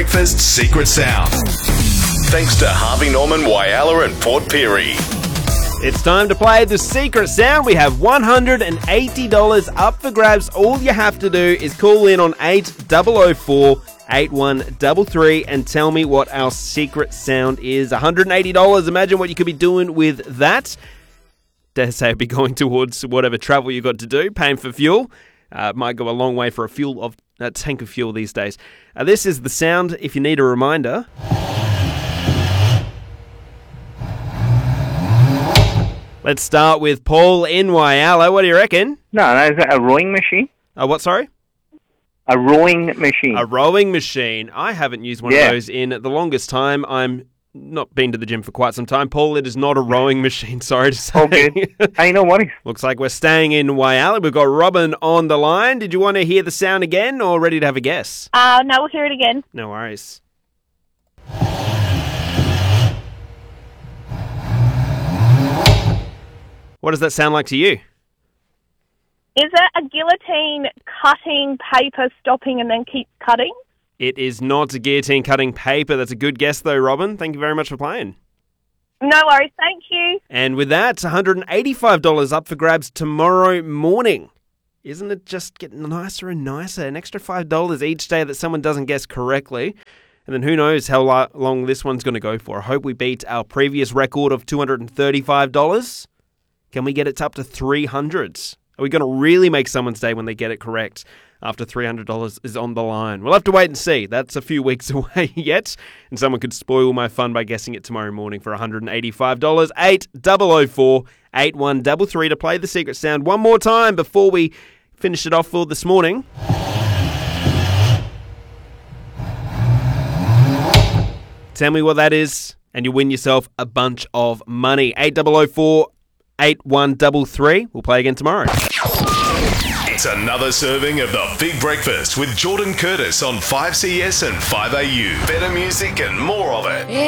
Breakfast Secret Sound. Thanks to Harvey Norman, Whyalla and Port Pirie. It's time to play the Secret Sound. We have $180 up for grabs. All you have to do is call in on 8004 8133 and tell me what our secret sound is. $180. Imagine what you could be doing with that. Dare say it'd be going towards whatever travel you got to do, paying for fuel. Might go a long way for a tank of fuel these days. This is the sound if you need a reminder. Let's start with Paul in Whyalla. What do you reckon? No, is that a rowing machine? What, sorry? A rowing machine. A rowing machine. I haven't used one of those in the longest time. I'm not been to the gym for quite some time. Paul, it is not a rowing machine, sorry to say. Okay. Hey, no worries. Looks like we're staying in Whyalla. We've got Robin on the line. Did you want to hear the sound again or ready to have a guess? No, we'll hear it again. No worries. What does that sound like to you? Is it a guillotine cutting paper, stopping, and then keeps cutting? It is not a guillotine cutting paper. That's a good guess, though, Robin. Thank you very much for playing. No worries, thank you. And with that, $185 up for grabs tomorrow morning. Isn't it just getting nicer and nicer? An extra $5 each day that someone doesn't guess correctly. And then who knows how long this one's going to go for. I hope we beat our previous record of $235. Can we get it up to $300? Are we going to really make someone's day when they get it correct after $300 is on the line? We'll have to wait and see. That's a few weeks away yet. And someone could spoil my fun by guessing it tomorrow morning for $185. 8004 8133 to play the secret sound one more time before we finish it off for this morning. Tell me what that is, and you win yourself a bunch of money. 8004 8133. We'll play again tomorrow. It's another serving of the Big Breakfast with Jordan Curtis on 5CS and 5AU. Better music and more of it.